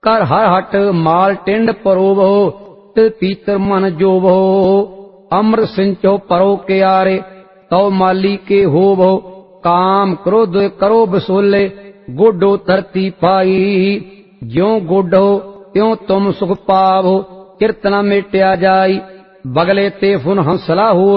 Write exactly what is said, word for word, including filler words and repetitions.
कर हर हट माल टिंड परोवो, तिल पीतर मन जोवो। अमृत सिंचो परो के आरे, तौ माली के होवो। काम क्रोध करो बसोले, गोडो धरती पाई। ज्यों गोडो त्यों तुम सुख पावो, किरत न मेट्या जाई। बगले ते फुन हंसला हो